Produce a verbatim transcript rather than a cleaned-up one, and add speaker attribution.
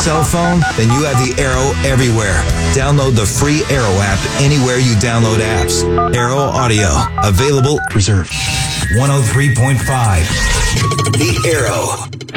Speaker 1: cell phone? Then you have the Aero everywhere. Download the free Aero app anywhere you download apps. Aero Audio. Available. Reserved. one oh three point five. The Aero.